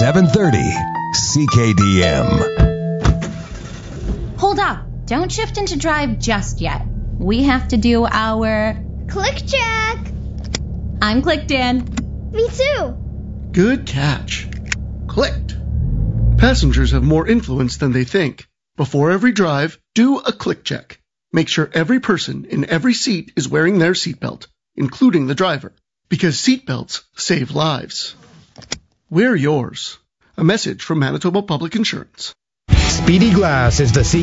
730 CKDM. Hold up. Don't shift into drive just yet. We have to do our... Click check. I'm clicked in. Me too. Good catch. Clicked. Passengers have more influence than they think. Before every drive, do a click check. Make sure every person in every seat is wearing their seatbelt, including the driver, because seatbelts save lives. Wear yours. A message from Manitoba Public Insurance. Speedy Glass is the